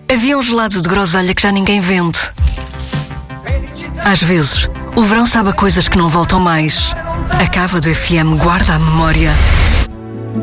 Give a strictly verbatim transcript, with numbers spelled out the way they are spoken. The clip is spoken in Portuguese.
Havia um gelado de groselha que já ninguém vende. Às vezes, o verão sabe a coisas que não voltam mais. A Cava do F M guarda a memória